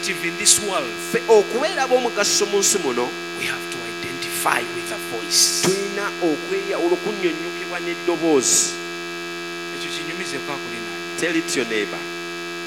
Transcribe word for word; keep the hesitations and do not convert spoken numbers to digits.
effective in this world, Ffe okubeera ab'omugaso mu nsi muno we have to identify with a voice. tulina okweyawula okunnyonnyokebwa n'eddoboozi. Ekyo kinyumize kwa kulina. Tell it to your neighbor.